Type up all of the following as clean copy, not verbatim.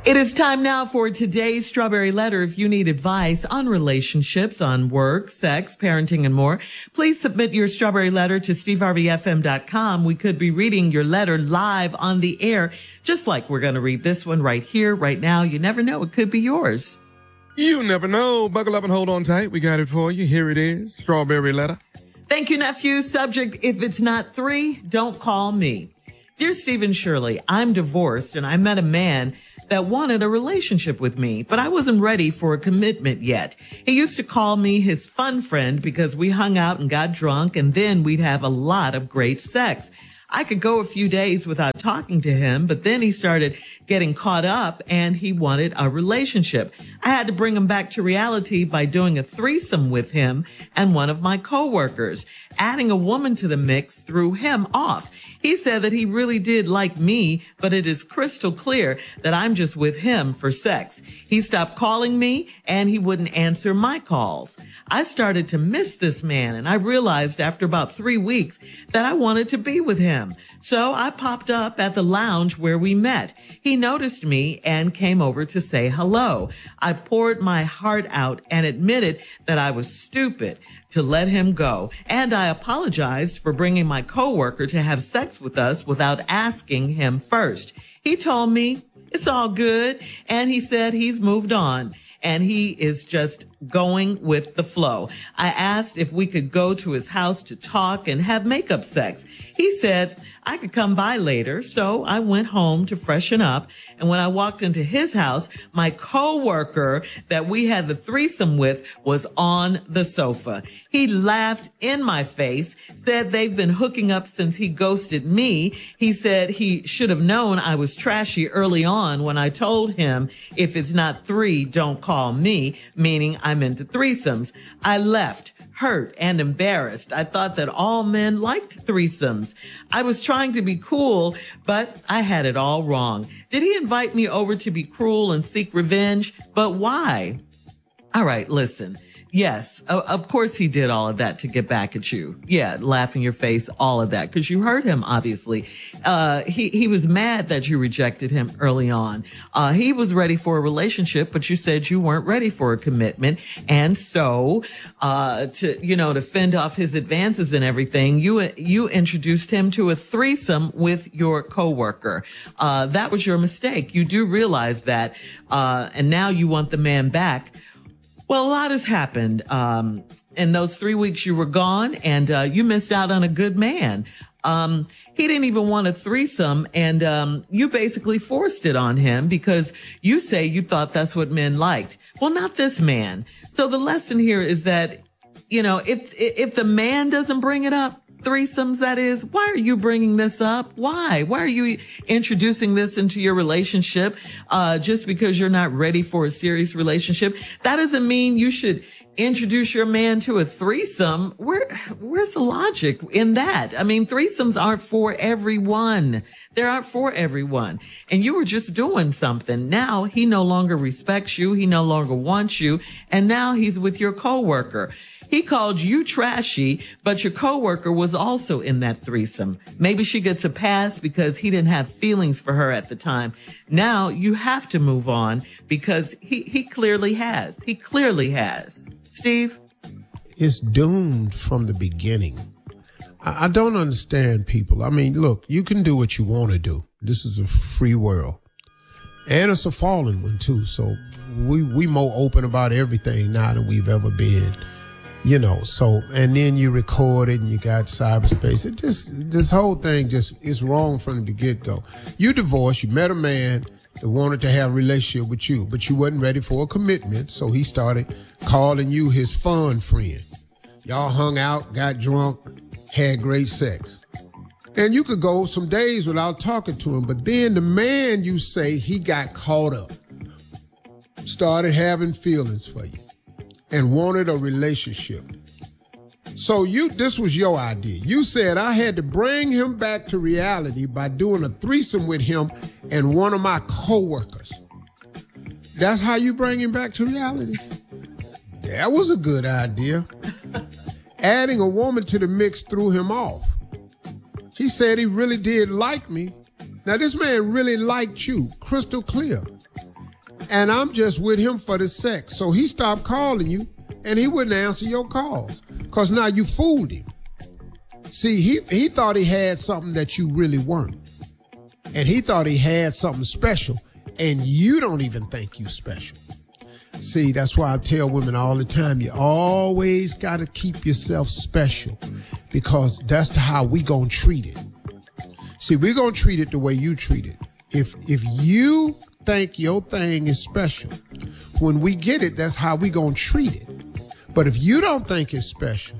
It is time now for today's Strawberry Letter. If you need advice on relationships, on work, sex, parenting, and more, please submit your Strawberry Letter to steveharveyfm.com. We could be reading your letter live on the air, just like we're going to read this one right here, right now. You never know. It could be yours. You never know. Buckle up and hold on tight. We got it for you. Here it is. Strawberry Letter. Thank you, nephew. Subject, if it's not 3, don't call me. Dear Stephen Shirley, I'm divorced and I met a man that wanted a relationship with me, but I wasn't ready for a commitment yet. He used to call me his fun friend because we hung out and got drunk, and then we'd have a lot of great sex. I could go a few days without talking to him, but then he started getting caught up and he wanted a relationship. I had to bring him back to reality by doing a threesome with him and one of my coworkers. Adding a woman to the mix threw him off. He said that he really did like me, but it is crystal clear that I'm just with him for sex. He stopped calling me and he wouldn't answer my calls. I started to miss this man, and I realized after about 3 weeks that I wanted to be with him. So I popped up at the lounge where we met. He noticed me and came over to say hello. I poured my heart out and admitted that I was stupid to let him go. And I apologized for bringing my coworker to have sex with us without asking him first. He told me it's all good, and he said he's moved on and he is just going with the flow. I asked if we could go to his house to talk and have makeup sex. He said I could come by later, so I went home to freshen up. And when I walked into his house, my coworker that we had the threesome with was on the sofa. He laughed in my face, said they've been hooking up since he ghosted me. He said he should have known I was trashy early on when I told him, if it's not 3, don't call me, meaning I'm into threesomes. I left, hurt and embarrassed. I thought that all men liked threesomes. I was trying to be cool, but I had it all wrong. Did he invite me over to be cruel and seek revenge? But why? All right, listen. Yes, of course he did all of that to get back at you. Yeah, laugh in your face, all of that, because you hurt him, obviously. He was mad that you rejected him early on. He was ready for a relationship, but you said you weren't ready for a commitment. And so, to fend off his advances and everything, you introduced him to a threesome with your coworker. That was your mistake. You do realize that. And now you want the man back. Well, a lot has happened. In those 3 weeks you were gone, and you missed out on a good man. He didn't even want a threesome, and you basically forced it on him because you say you thought that's what men liked. Well, not this man. So the lesson here is that, if the man doesn't bring it up, threesomes, that is, why are you bringing this up? Why are you introducing this into your relationship just because you're not ready for a serious relationship? That doesn't mean you should introduce your man to a threesome. Where's the logic in that? I mean, threesomes aren't for everyone. They aren't for everyone. And you were just doing something. Now he no longer respects you. He no longer wants you. And now he's with your coworker. He called you trashy, but your coworker was also in that threesome. Maybe she gets a pass because he didn't have feelings for her at the time. Now you have to move on because he clearly has. He clearly has. Steve? It's doomed from the beginning. I don't understand people. I mean, look, you can do what you want to do. This is a free world. And it's a fallen one, too. So we more open about everything now than we've ever been. And then you record it and you got cyberspace. This whole thing is wrong from the get-go. You divorced, you met a man that wanted to have a relationship with you, but you wasn't ready for a commitment, so he started calling you his fun friend. Y'all hung out, got drunk, had great sex. And you could go some days without talking to him, but then the man, you say, he got caught up, started having feelings for you, and wanted a relationship. So this was your idea. You said I had to bring him back to reality by doing a threesome with him and one of my coworkers. That's how you bring him back to reality? That was a good idea. Adding a woman to the mix threw him off. He said he really did like me. Now, this man really liked you, crystal clear. and I'm just with him for the sex. So he stopped calling you, and he wouldn't answer your calls, because now you fooled him. See, he thought he had something that you really weren't. And he thought he had something special, and you don't even think you special. See, that's why I tell women all the time, you always got to keep yourself special, because that's how we gonna treat it. See, we're gonna treat it the way you treat it. If you think your thing is special, when we get it, that's how we gonna treat it. But if you don't think it's special,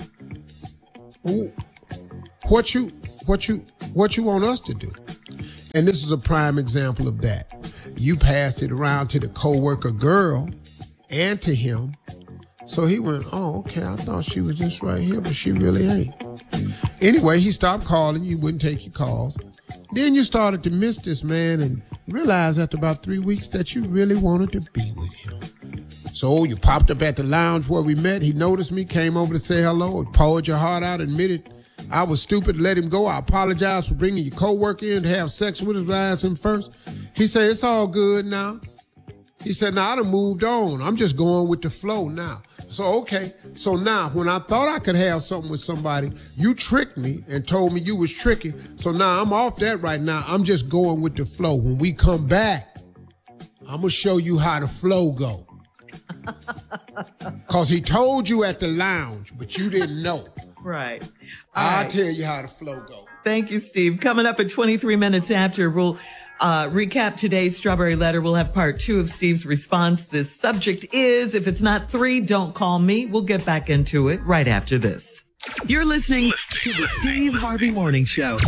what you want us to do? And this is a prime example of that. You passed it around to the coworker girl and to him. So he went, oh, okay, I thought she was just right here, but she really ain't. Anyway, he stopped calling you, wouldn't take your calls. Then you started to miss this man and realized after about 3 weeks that you really wanted to be with him. So you popped up at the lounge where we met. He noticed me, came over to say hello, poured your heart out, admitted I was stupid, let him go. I apologize for bringing your coworker in to have sex with us. I asked him first. He said, it's all good now. He said, now I done moved on. I'm just going with the flow now. So, okay. So now when I thought I could have something with somebody, you tricked me and told me you was tricky. So now I'm off that right now. I'm just going with the flow. When we come back, I'm going to show you how the flow go. Because he told you at the lounge, but you didn't know. Right. I'll tell you how the flow go. Thank you, Steve. Coming up at 23 minutes after, we'll recap today's Strawberry Letter. We'll have part 2 of Steve's response. The subject is, if it's not 3, don't call me. We'll get back into it right after this. You're listening to the Steve Harvey Morning Show.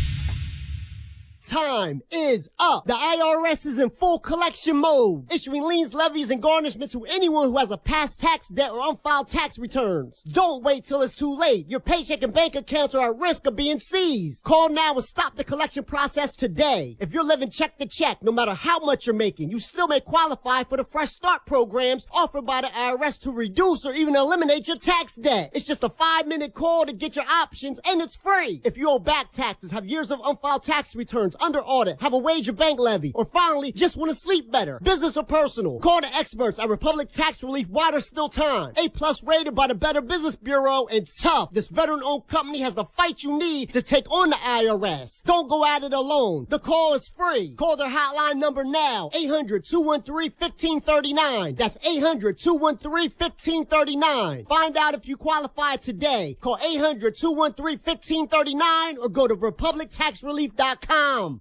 Time is up. The IRS is in full collection mode, issuing liens, levies, and garnishments to anyone who has a past tax debt or unfiled tax returns. Don't wait till it's too late. Your paycheck and bank accounts are at risk of being seized. Call now and stop the collection process today. If you're living check to check, no matter how much you're making, you still may qualify for the Fresh Start programs offered by the IRS to reduce or even eliminate your tax debt. It's just a 5-minute call to get your options, and it's free. If you owe back taxes, have years of unfiled tax returns under audit, have a wage or bank levy, or finally just want to sleep better, business or personal, call the experts at Republic Tax Relief while there's still time. A+ rated by the Better Business Bureau, and tough. This veteran-owned company has the fight you need to take on the IRS. Don't go at it alone. The call is free. Call their hotline number now, 800-213-1539. That's 800-213-1539. Find out if you qualify today. Call 800-213-1539 or go to republictaxrelief.com.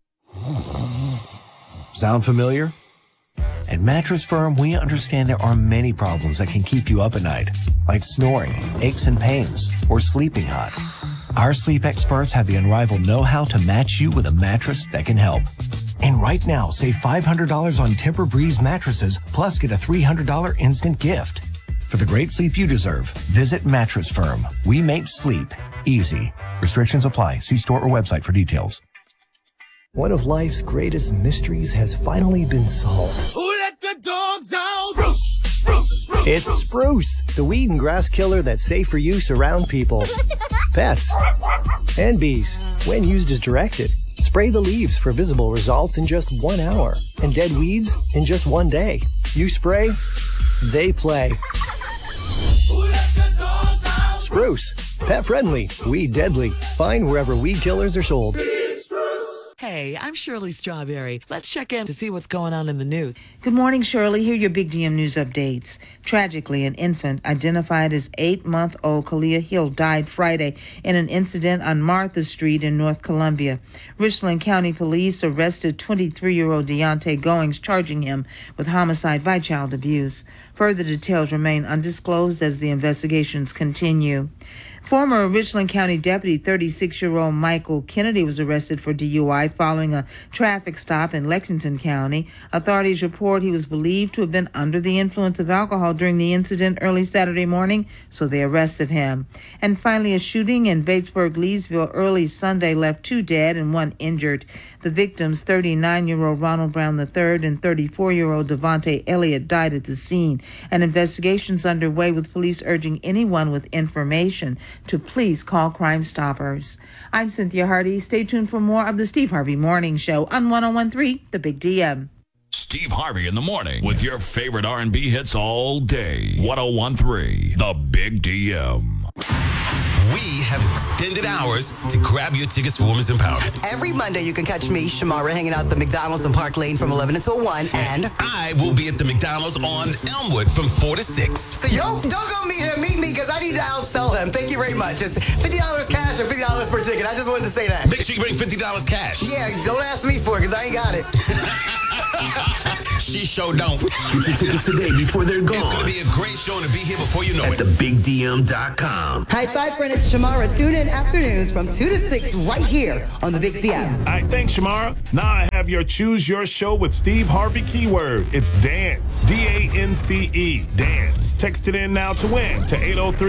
Sound familiar? At Mattress Firm, we understand there are many problems that can keep you up at night, like snoring, aches and pains, or sleeping hot. Our sleep experts have the unrivaled know-how to match you with a mattress that can help. And right now, save $500 on Tempur-Breeze mattresses, plus get a $300 instant gift. For the great sleep you deserve, visit Mattress Firm. We make sleep easy. Restrictions apply. See store or website for details. One of life's greatest mysteries has finally been solved. Who let the dogs out? Spruce, spruce, spruce. It's Spruce, the weed and grass killer that's safe for use around people, pets, and bees. When used as directed, spray the leaves for visible results in just 1 hour, and dead weeds in just 1 day. You spray, they play. Who let the dogs out? Spruce, pet friendly, weed deadly. Find wherever weed killers are sold. Hey, I'm Shirley Strawberry. Let's check in to see what's going on in the news. Good morning, Shirley. Here are your Big DM News updates. Tragically, an infant identified as 8-month-old Kalia Hill died Friday in an incident on Martha Street in North Columbia. Richland County Police arrested 23-year-old Deontay Goings, charging him with homicide by child abuse. Further details remain undisclosed as the investigations continue. Former Richland County Deputy 36-year-old Michael Kennedy was arrested for DUI following a traffic stop in Lexington County. Authorities report he was believed to have been under the influence of alcohol during the incident early Saturday morning, so they arrested him. And finally, a shooting in Batesburg-Leesville early Sunday left 2 dead and 1 injured. The victims, 39-year-old Ronald Brown III and 34-year-old Devontae Elliott, died at the scene. An investigation's underway with police urging anyone with information to please call Crime Stoppers. I'm Cynthia Hardy. Stay tuned for more of the Steve Harvey Morning Show on 101.3 The Big DM. Steve Harvey in the morning with your favorite R&B hits all day. 101.3 The Big DM. We have extended hours to grab your tickets for Women's Empowerment. Every Monday, you can catch me, Shamara, hanging out at the McDonald's in Park Lane from 11 until 1. And I will be at the McDonald's on Elmwood from 4 to 6. So, don't go meet him. Meet me, because I need to outsell him. Thank you very much. It's $50 cash or $50 per ticket. I just wanted to say that. Make sure you bring $50 cash. Yeah, don't ask me for it, because I ain't got it. She sure don't. Get your tickets today before they're gone. It's going to be a great show and to be here before you know it. At thebigdm.com. High five, friend. It's Shamara. Tune in afternoons from 2 to 6 right here on the Big DM. All right, thanks, Shamara. Now I have your Choose Your Show with Steve Harvey keyword. It's dance. D-A-N-C-E. Dance. Text it in now to win to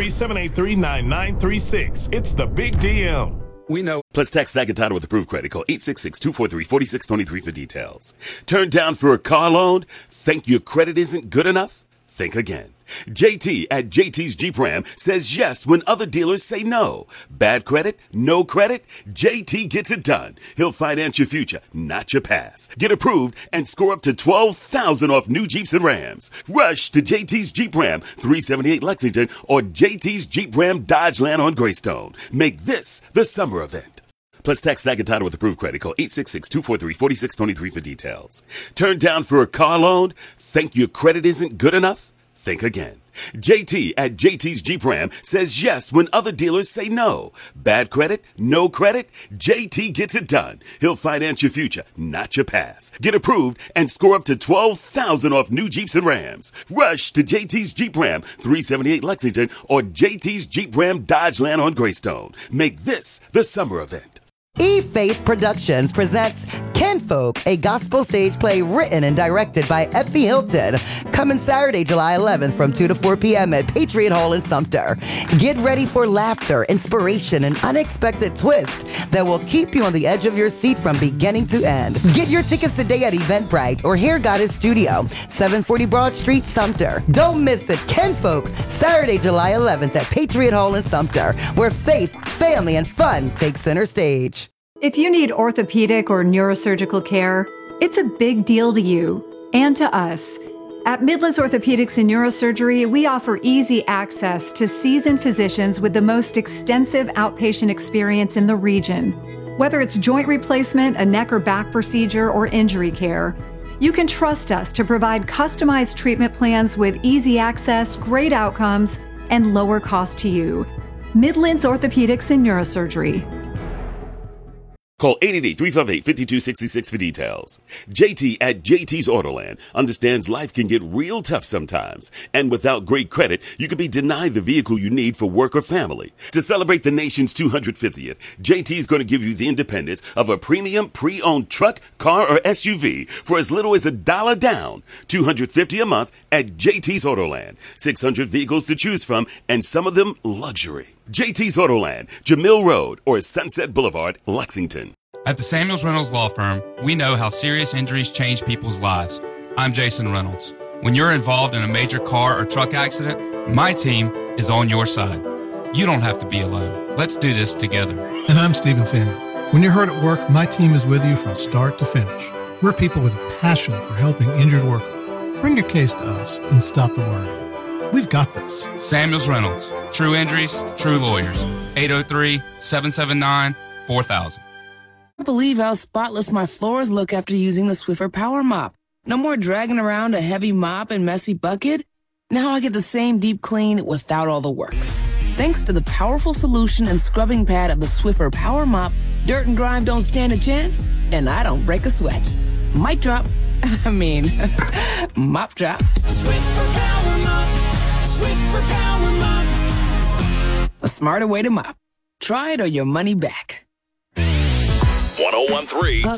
803-783-9936. It's the Big DM. We know. Plus, text SAG and title with approved credit. Call 866-243-4623 for details. Turned down for a car loan? Think your credit isn't good enough? Think again. JT at JT's Jeep Ram says yes when other dealers say no. Bad credit? No credit? JT gets it done. He'll finance your future, not your past. Get approved and score up to $12,000 off new Jeeps and Rams. Rush to JT's Jeep Ram, 378 Lexington, or JT's Jeep Ram Dodgeland on Greystone. Make this the summer event. Plus, text SAG and title with approved credit. Call 866-243-4623 for details. Turned down for a car loan? Think your credit isn't good enough? Think again. JT at JT's Jeep Ram says yes when other dealers say no. Bad credit? No credit? JT gets it done. He'll finance your future, not your past. Get approved and score up to $12,000 off new Jeeps and Rams. Rush to JT's Jeep Ram, 378 Lexington, or JT's Jeep Ram Dodgeland on Greystone. Make this the summer event. E-Faith Productions presents Kinfolk, a gospel stage play written and directed by Effie Hilton. Coming Saturday, July 11th from 2 to 4 p.m. at Patriot Hall in Sumter. Get ready for laughter, inspiration, and unexpected twist that will keep you on the edge of your seat from beginning to end. Get your tickets today at Eventbrite or Here Goddess Studio, 740 Broad Street, Sumter. Don't miss it. Kinfolk, Saturday, July 11th at Patriot Hall in Sumter, where faith, family, and fun take center stage. If you need orthopedic or neurosurgical care, it's a big deal to you and to us. At Midlands Orthopedics and Neurosurgery, we offer easy access to seasoned physicians with the most extensive outpatient experience in the region. Whether it's joint replacement, a neck or back procedure, or injury care, you can trust us to provide customized treatment plans with easy access, great outcomes, and lower cost to you. Midlands Orthopedics and Neurosurgery. Call 888-358-5266 for details. JT at JT's Autoland understands life can get real tough sometimes, and without great credit, you could be denied the vehicle you need for work or family. To celebrate the nation's 250th, JT's going to give you the independence of a premium pre-owned truck, car, or SUV for as little as $1 down, $250 a month at JT's Autoland. 600 vehicles to choose from, and some of them luxury. JT's Autoland, Jamil Road, or Sunset Boulevard, Lexington. At the Samuels Reynolds Law Firm, we know how serious injuries change people's lives. I'm Jason Reynolds. When you're involved in a major car or truck accident, my team is on your side. You don't have to be alone. Let's do this together. And I'm Stephen Samuels. When you're hurt at work, my team is with you from start to finish. We're people with a passion for helping injured workers. Bring your case to us and stop the worry. We've got this. Samuels Reynolds. True injuries, true lawyers. 803-779-4000. I can't believe how spotless my floors look after using the Swiffer Power Mop. No more dragging around a heavy mop and messy bucket. Now I get the same deep clean without all the work. Thanks to the powerful solution and scrubbing pad of the Swiffer Power Mop, dirt and grime don't stand a chance, and I don't break a sweat. Mic drop. Mop drop. Swiffer Power Mop. Swiffer Power Mop. A smarter way to mop. Try it or your money back. 101.3